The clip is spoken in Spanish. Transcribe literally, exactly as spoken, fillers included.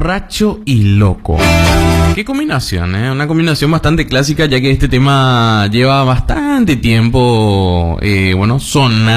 borracho y loco. Qué combinación, ¿eh? Una combinación bastante clásica, ya que este tema lleva bastante tiempo, eh, bueno, sonando.